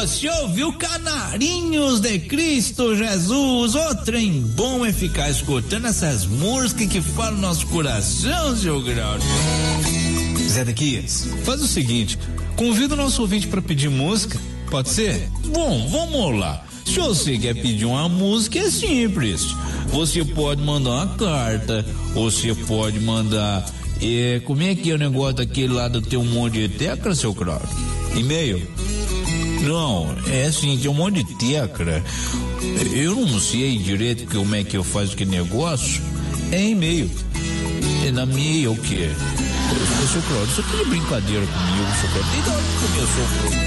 Você ouviu Canarinhos de Cristo Jesus? O trem bom é ficar escutando essas músicas que falam no nosso coração, seu grau. Zé Dequias, faz o seguinte, convida o nosso ouvinte para pedir música, pode ser? Bom, vamos lá. Se você quer pedir uma música, é simples. Você pode mandar uma carta, você pode mandar, como é que é o negócio daquele lá do teu monte de tecla, seu Cláudio? E-mail? Não, é assim, tem um monte de tecla. Eu não sei direito como é que eu faço aquele negócio. É e-mail. É na minha o quê? Seu Cláudio, isso aqui é brincadeira comigo, seu Cláudio. Desde a hora que começou o